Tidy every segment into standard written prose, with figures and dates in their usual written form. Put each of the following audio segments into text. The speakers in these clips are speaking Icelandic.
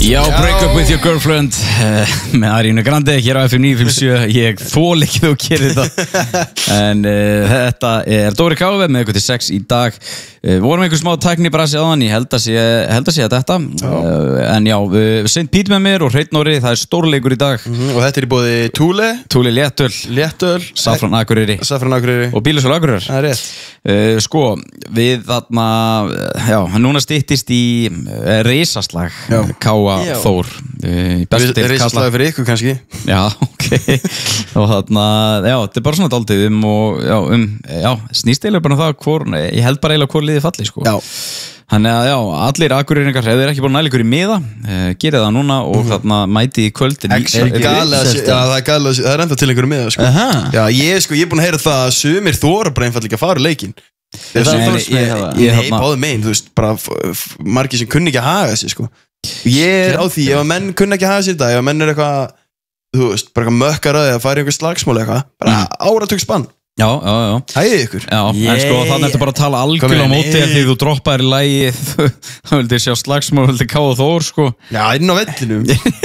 Já, break up with your girlfriend með Ariana Grande hér á FM 957. Ég þól ekki þú gerir þetta. En þetta Dóri Káve með ykkur til 6 í dag. Vorum einhver smá tækni brasi áðan, ég held að sé að þetta. En já, Saint Pete með mér og Hreinn Orri, það stórleikur í dag. Og þetta í boði Thule Léttöl, Safran Akureyri og Bílasölu Akureyrar. Það rétt. Sko, við þarna, já, núna styttist í risaslag Káa Þór Risaslag fyrir ykkur kannski. Já, ok. Og þarna, já, þetta bara svona dálítið snýst eiginlega bara það hvor, ég held bara eiginlega hvor liði falli, sko. Já. Þannig að já, allir Akureyringar ef þeir ekki búin að næla ykkur í miða, gerið það núna og þarna mæti í kvöld. Það er enda til ykkur í miða, sko. Já, ég er búin að heyra það að sumir þora bara einfallega ekki að fara í leikinn. Nei, báðu megin, þú veist, bara margir sem kunni ekki að haga sig, sko. Ég á því, ef að menn kunni ekki að haga sig þetta, ef að menn eitthvað, þú veist, bara eitthvað mökkaraði að fara í einhver slagsmál eitthvað, bara áratug spann. Já. Hæðið ykkur. Já, en sko þannig ertu bara að tala algjörlega á móti því þú droppaðir í lagi, þá vildi sjá slagsmál, vildi Káa Þór, sko. Já, inn á vellinum.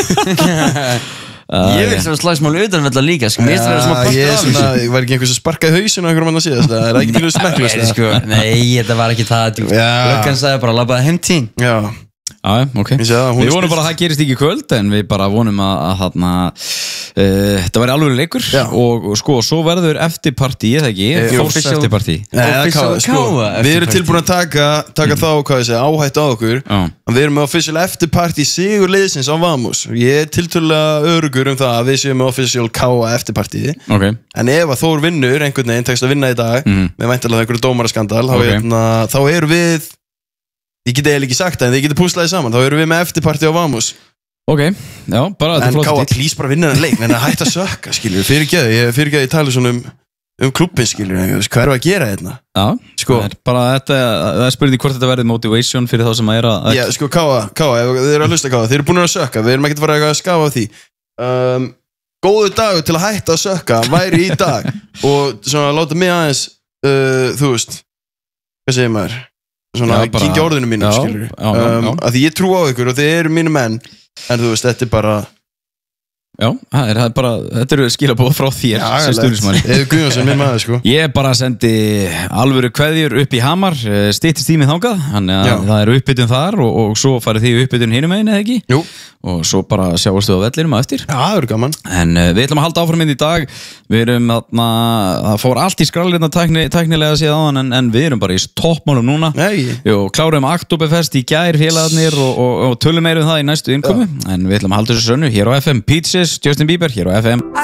Ég vil sem slagsmál utanvella líka, sko. Ég var ekki einhvers að sparka í hausinu á einhverjum annan síðast, það er ekki mjög smekklust. Nei, þetta var ekki það djúpt. Löggan sagði bara labbaði heim tín. Já. Já, ok. Við vonum bara að það gerist ekki í kvöld, en við bara vonum að þarna þetta væri alveg leikur og sko, svo verður eftirpartí, eða ekki? Þórs eftirpartí. Við erum tilbúin að taka þá, hvað ég segja, áhætt á okkur. Við erum með official eftirpartí sigur liðsins á Vamos. Ég er tiltölulega örugur það að við séum með official Káa eftirpartíði. En ef að Þór vinnur, einhvern veginn tekst að vinna í dag, með væntanlega einhverju dómaraskandal, þá erum við, ég geti eiginlega ekki sagt það, en þið getið púslaði saman, þá erum við með eftirparti á Vamos. Ok, já, bara þetta flott. En Káa, please bara vinna þennan leik, en að hætta að sökka, skilur. Fyrirgeðu, ég tala svona um klubbin, skilur, hvað erum við að gera hérna? Já, sko, það er spurning hvort þetta verið motivation fyrir þá sem að að... Já, sko, Káa, ef þið eru að hlusta Káa, þið eru búin að sökka, við erum ekkert að fara að skafa á því. Góðu dagur til að hætta að sökka væri í dag og svona láta mig aðeins, þú veist, hvað segir maður? Svona, kynkja orðinu mínu, skilur að því ég trú á ykkur og þið eru mínu menn, en þú veist, þetta er bara já, þetta eru skilaboð frá þér sem stuðningsmanni. Eða Guðjónsson, minn maður, sko. Ég bara sendi alvöru kveðjur upp í Hamar, styttist tímið þangað, þannig að það eru uppbytun þar og svo farið þið uppbytun hinum megin, eða ekki? Jú. Og svo bara sjáastu á vellinum að eftir. Já, það eru gaman. En við ætlum að halda áfram inn í dag. Við erum það fór allt í skrallirna tæknilega séð áðan, en við erum bara í toppmálum núna. Jú, klárum Oktoberfest í gær félagarnir og tölum meira það í næstu innkomu. En við ætlum að halda þessu sönnu hér á FM. Peaches, Justin Bieber hér á FM.